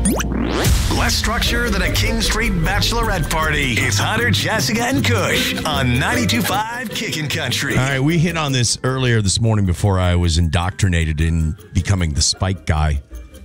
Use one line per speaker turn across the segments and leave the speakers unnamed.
Less structure than a King Street bachelorette party. It's Hunter, Jessica, and Kush on 92.5 Kickin' Country.
All right, we hit on this earlier this morning before I was indoctrinated in becoming the spike guy.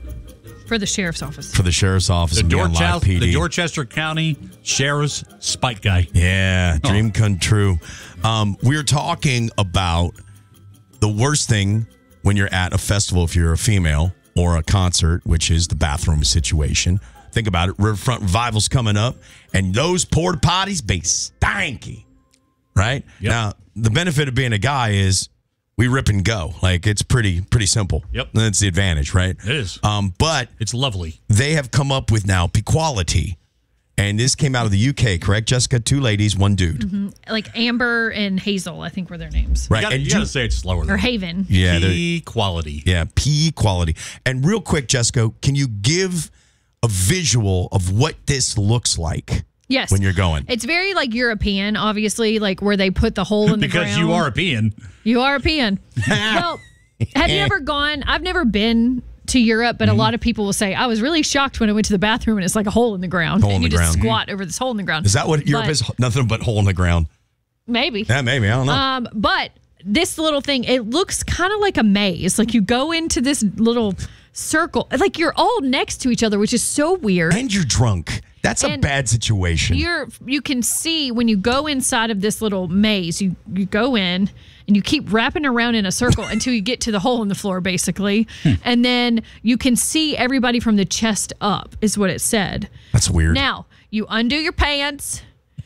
For the sheriff's office.
For the sheriff's office and being live PD.
The Dorchester County Sheriff's Spike Guy.
Yeah, dream come true. We were talking about the worst thing when you're at a festival if you're a female or a concert, which is the bathroom situation. Think about it. Riverfront Revival's coming up, and those porta potties be stanky, right?
Yep.
Now, the benefit of being a guy is we rip and go. Like, it's pretty simple.
Yep.
That's the advantage, right?
It is.
But
it's lovely.
They have come up with now Pequality. And this came out of the UK, correct, Jessica? 2 ladies, 1 dude.
Mm-hmm. Like Amber and Hazel, I think were their names.
Right.
You got to say it slower.
Or Haven.
Yeah.
Pequality.
Yeah, Pequality. And real quick, Jessica, can you give a visual of what this looks like?
Yes.
When you're going.
It's very like European, obviously, like where they put the hole in the ground.
Because you are a peon.
You are a peon. Well, have you ever gone? I've never been to Europe, but a lot of people will say, I was really shocked when I went to the bathroom and it's like a hole in the ground.
Hole in
and you
the
just
ground.
squat over this hole in the ground.
Is that what Europe is? Nothing but hole in the ground.
Maybe.
Yeah, maybe. I don't know.
But this little thing, it looks kind of like a maze. Like you go into this little circle, like you're all next to each other, which is so weird.
And you're drunk. That's a bad situation.
You can see when you go inside of this little maze, you go in and you keep wrapping around in a circle until you get to the hole in the floor, basically. And then you can see everybody from the chest up, is what it said.
That's weird.
Now, you undo your pants.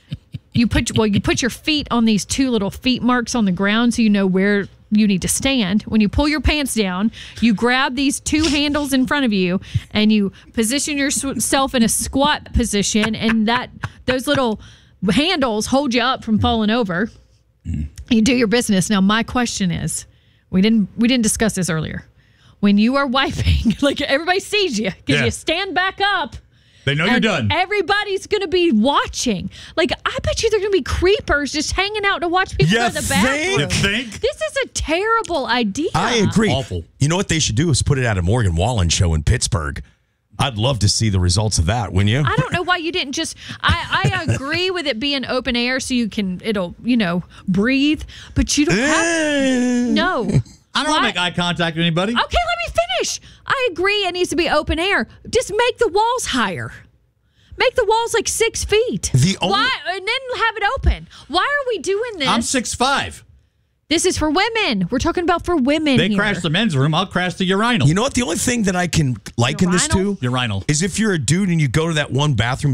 You put your feet on these 2 little feet marks on the ground so you know where you need to stand. When you pull your pants down, you grab these 2 handles in front of you and you position yourself in a squat position, and those little handles hold you up from falling over. You do your business. Now, my question is, we didn't discuss this earlier. When you are wiping, like everybody sees you because you stand back up.
They know you're done.
Everybody's going to be watching. Like, I bet you there are going to be creepers just hanging out to watch people go to the bathroom.
You think?
This is a terrible idea.
I agree.
Awful.
You know what they should do is put it at a Morgan Wallen show in Pittsburgh. I'd love to see the results of that, wouldn't you?
I don't know why you didn't just... I agree with it being open air so it'll, breathe, but you don't have... No.
I don't want to make eye contact with anybody.
Okay, let me finish. I agree it needs to be open air. Just make the walls higher. Make the walls like 6 feet. Why? And then have it open. Why are we doing this?
I'm 6'5".
This is for women. We're talking about for women.
They crash the men's room. I'll crash the urinal.
You know what? The only thing that I can liken this to
Urinal
is if you're a dude and you go to that one bathroom